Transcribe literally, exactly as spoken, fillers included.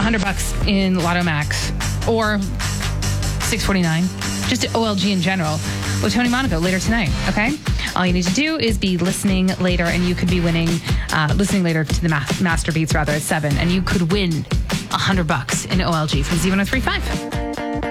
hundred bucks in Lotto Max or six forty-nine. Just O L G in general with Tony Monaco later tonight, okay? All you need to do is be listening later, and you could be winning, uh, listening later to the ma- Master Beats, rather, at seven, and you could win one hundred bucks in O L G from Z one oh three point five.